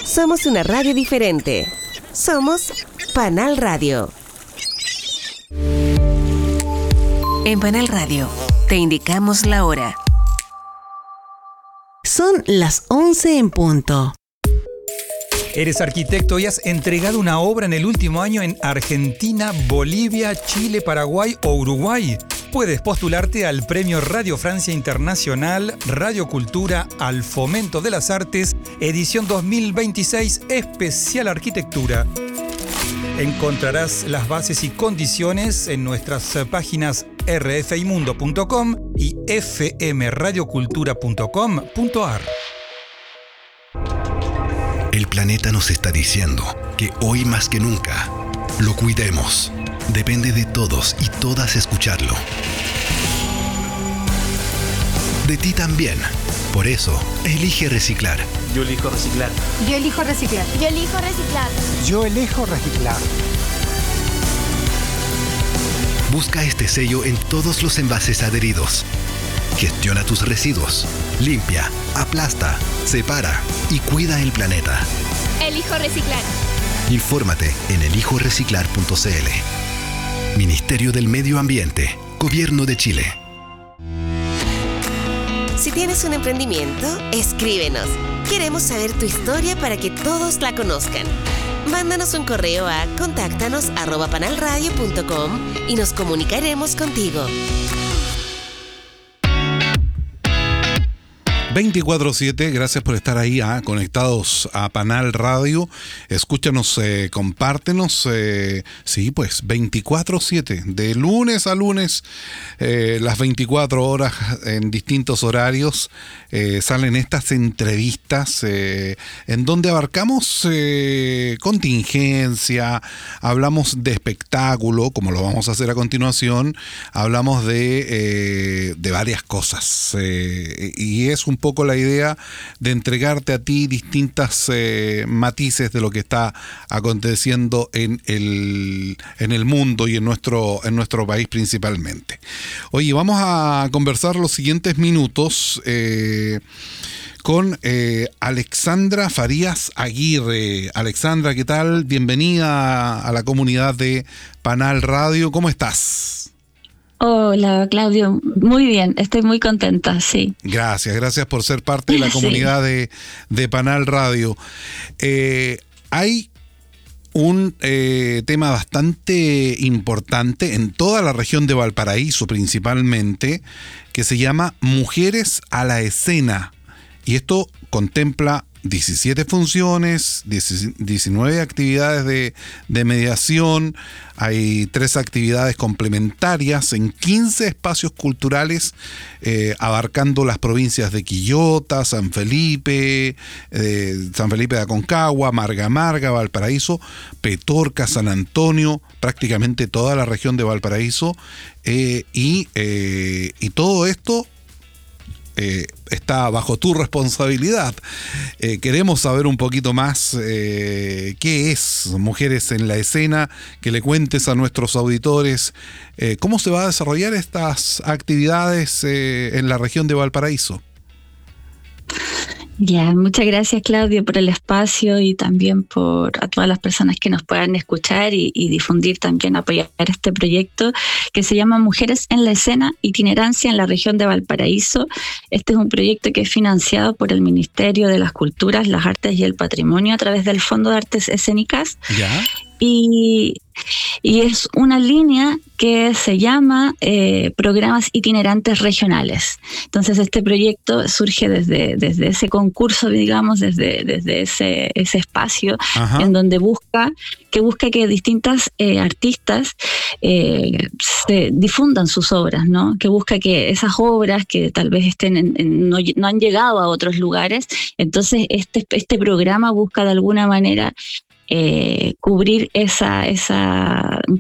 Somos una radio diferente. Somos Panal Radio. En Panal Radio te indicamos la hora. Son las 11 en punto. Eres arquitecto y has entregado una obra en el último año en Argentina, Bolivia, Chile, Paraguay o Uruguay. Puedes postularte al Premio Radio Francia Internacional Radio Cultura al Fomento de las Artes, edición 2026, especial arquitectura. Encontrarás las bases y condiciones en nuestras páginas rfimundo.com y fmradiocultura.com.ar. El planeta nos está diciendo que hoy más que nunca lo cuidemos. Depende de todos y todas escucharlo. De ti también. Por eso, elige reciclar. Yo elijo reciclar. Yo elijo reciclar. Yo elijo reciclar. Yo elijo reciclar. Busca este sello en todos los envases adheridos. Gestiona tus residuos. Limpia, aplasta, separa y cuida el planeta. Elijo reciclar. Infórmate en elijoreciclar.cl. Ministerio del Medio Ambiente, Gobierno de Chile. Si tienes un emprendimiento, escríbenos. Queremos saber tu historia para que todos la conozcan. Mándanos un correo a contáctanos@panalradio.com y nos comunicaremos contigo. 24/7, gracias por estar ahí conectados a Panal Radio. Escúchanos, compártenos. Sí, pues 24/7, de lunes a lunes, las 24 horas en distintos horarios, salen estas entrevistas en donde abarcamos contingencia, hablamos de espectáculo, como lo vamos a hacer a continuación, hablamos de varias cosas, y es un poco la idea de entregarte a ti distintas matices de lo que está aconteciendo en el mundo y en nuestro país principalmente. Oye, vamos a conversar los siguientes minutos con Alexandra Farías Aguirre. Alexandra, ¿qué tal? Bienvenida a la comunidad de Panal Radio. ¿Cómo estás? Hola, Claudio. Muy bien, estoy muy contenta, sí. Gracias por ser parte de la comunidad de Panal Radio. Hay un tema bastante importante en toda la región de Valparaíso principalmente, que se llama Mujeres a la Escena. Y esto contempla 17 funciones, 19 actividades de mediación, hay 3 actividades complementarias en 15 espacios culturales, abarcando las provincias de Quillota, San Felipe de Aconcagua, Marga, Valparaíso, Petorca, San Antonio, prácticamente toda la región de Valparaíso, y todo esto está bajo tu responsabilidad. Queremos saber un poquito más qué es Mujeres en la Escena, que le cuentes a nuestros auditores cómo se va a desarrollar estas actividades en la región de Valparaíso. Ya, muchas gracias, Claudio, por el espacio y también por a todas las personas que nos puedan escuchar y difundir, también apoyar este proyecto que se llama Mujeres en la Escena, itinerancia en la región de Valparaíso. Este es un proyecto que es financiado por el Ministerio de las Culturas, las Artes y el Patrimonio a través del Fondo de Artes Escénicas. ¿Ya? Y es una línea que se llama Programas Itinerantes Regionales. Entonces este proyecto surge desde ese concurso, digamos, desde ese espacio. Ajá. En donde busca que distintas artistas se difundan sus obras, ¿no? Que busca que esas obras que tal vez estén no han llegado a otros lugares. Entonces este programa busca de alguna manera cubrir esa